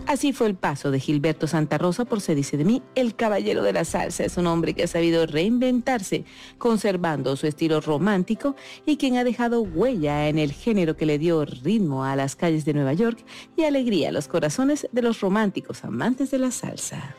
Así fue el paso de Gilberto Santa Rosa por Se dice de mí, el caballero de la salsa. Es un hombre que ha sabido reinventarse, conservando su estilo romántico y quien ha dejado huella en el género que le dio ritmo a las calles de Nueva York y alegría a los corazones de los románticos amantes de la salsa.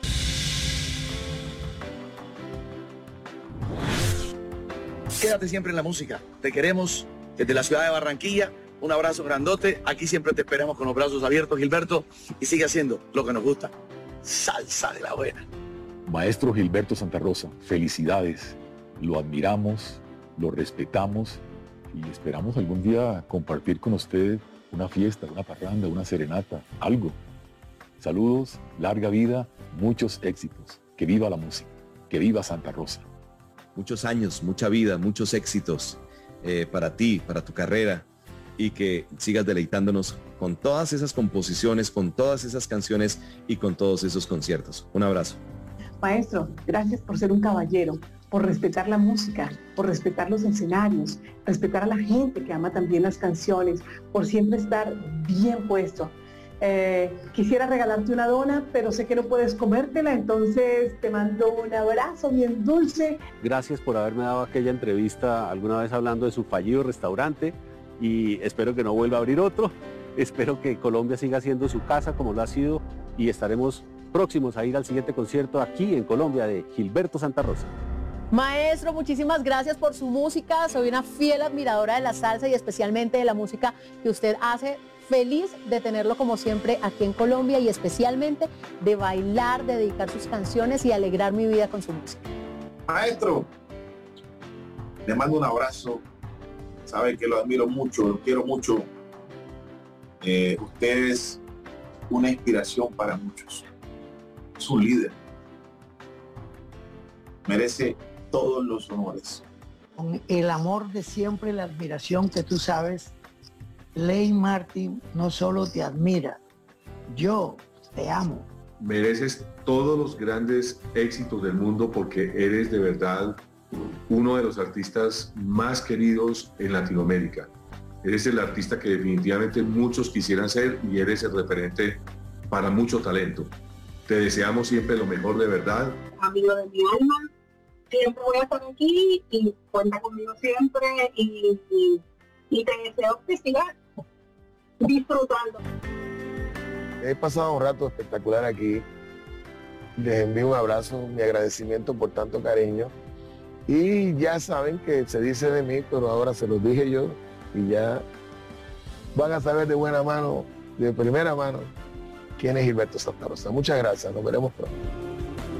Quédate siempre en la música. Te queremos desde la ciudad de Barranquilla. Un abrazo grandote. Aquí siempre te esperamos con los brazos abiertos, Gilberto. Y sigue haciendo lo que nos gusta. Salsa de la buena. Maestro Gilberto Santa Rosa, felicidades. Lo admiramos, lo respetamos y esperamos algún día compartir con usted una fiesta, una parranda, una serenata, algo. Saludos, larga vida, muchos éxitos. Que viva la música. Que viva Santa Rosa. Muchos años, mucha vida, muchos éxitos para ti, para tu carrera, y que sigas deleitándonos con todas esas composiciones, con todas esas canciones y con todos esos conciertos. Un abrazo. Maestro, gracias por ser un caballero, por respetar la música, por respetar los escenarios, respetar a la gente que ama también las canciones, por siempre estar bien puesto. Quisiera regalarte una dona, pero sé que no puedes comértela, entonces te mando un abrazo bien dulce. Gracias por haberme dado aquella entrevista alguna vez hablando de su fallido restaurante y espero que no vuelva a abrir otro. Espero que Colombia siga siendo su casa como lo ha sido y estaremos próximos a ir al siguiente concierto aquí en Colombia de Gilberto Santa Rosa. Maestro, muchísimas gracias por su música. Soy una fiel admiradora de la salsa y especialmente de la música que usted hace. Feliz de tenerlo como siempre aquí en Colombia y especialmente de bailar, de dedicar sus canciones y alegrar mi vida con su música. Maestro, le mando un abrazo. Sabe que lo admiro mucho, lo quiero mucho. Usted es una inspiración para muchos. Es un líder. Merece todos los honores. Con el amor de siempre, la admiración que tú sabes, Ley Martin no solo te admira, yo te amo. Mereces todos los grandes éxitos del mundo porque eres de verdad uno de los artistas más queridos en Latinoamérica. Eres el artista que definitivamente muchos quisieran ser y eres el referente para mucho talento. Te deseamos siempre lo mejor de verdad. Amigo de mi alma, siempre voy a estar aquí y cuenta conmigo siempre y te deseo que sigas disfrutando. He pasado un rato espectacular aquí. Les envío un abrazo, mi agradecimiento por tanto cariño. Y ya saben que se dice de mí, pero ahora se los dije yo y ya van a saber de buena mano, de primera mano, quién es Gilberto Santa Rosa. Muchas gracias, nos veremos pronto.